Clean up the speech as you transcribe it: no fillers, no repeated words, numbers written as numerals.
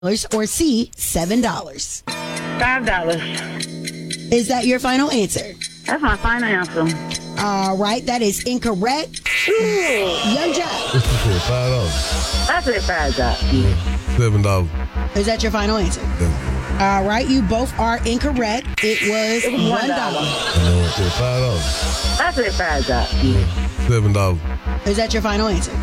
or C, $7? $5. Is that your final answer? That's my final answer. All right, that is incorrect. Young Jack, $5. I said $5. $7. is that your final answer? All right, you both are incorrect. It was $1. $5. I said $5. $7. Is that your final answer?